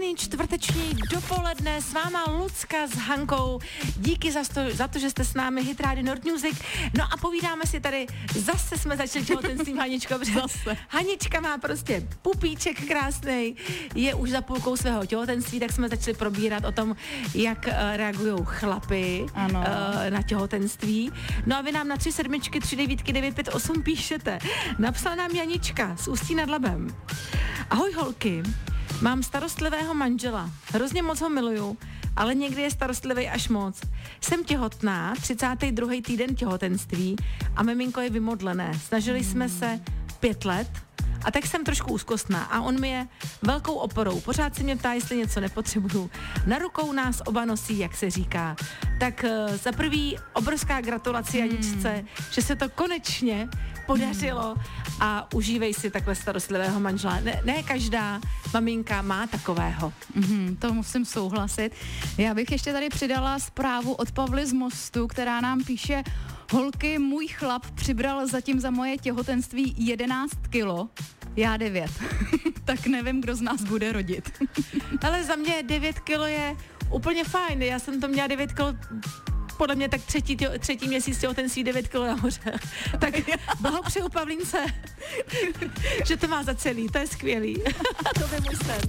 Krásný čtvrteční dopoledne, s váma Lucka s Hankou. Díky za to, že jste s námi, Hit Radio Nord Music. No a povídáme si tady, zase jsme začali těhotenstvím, Haničko. Zase. Hanička má prostě pupíček krásnej, je už za půlkou svého těhotenství, tak jsme začali probírat o tom, jak reagují chlapy na těhotenství. No a vy nám na 373395958 píšete. Napsala nám Janička z Ústí nad Labem. Ahoj holky, mám starostlivého manžela, hrozně moc ho miluju, ale někdy je starostlivý až moc. Jsem těhotná, 32. týden těhotenství a miminko je vymodlené. Snažili jsme se 5 let a tak jsem trošku úzkostná a on mi je velkou oporou. Pořád se mě ptá, jestli něco nepotřebuju. Na rukou nás oba nosí, jak se říká. Tak za prvý obrovská gratulace Janičce, že se to konečně podařilo a užívej si takhle starostlivého manžela. Ne každá maminka má takového. To musím souhlasit. Já bych ještě tady přidala zprávu od Pavly z Mostu, která nám píše: holky, můj chlap přibral zatím za moje těhotenství 11 kilo, já 9. Tak nevím, kdo z nás bude rodit. Ale za mě 9 kilo je úplně fajn. Já jsem to měla 9 kilo, podle mě tak třetí měsíc těhotenství 9 kilo nahoře. Tak blahopřeju Pavlínce, že to má za celý, to je skvělý. To je můj sen.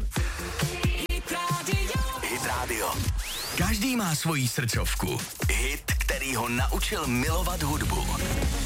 Hit Radio. Každý má svoji srdcovku. Hit, který ho naučil milovat hudbu.